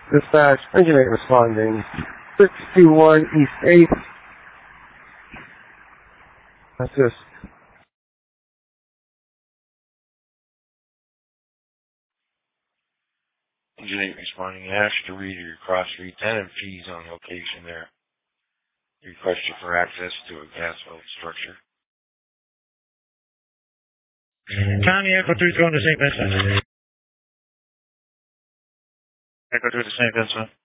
Dispatch, Engine 8 responding. 621 East 8th. Assist. Engine 8 responding. Ask to read your cross street and fees on location there. Request you for access to a gas-filled structure. Tommy, Echo 3 going to St. Vincent. Echo 3 to St. Vincent.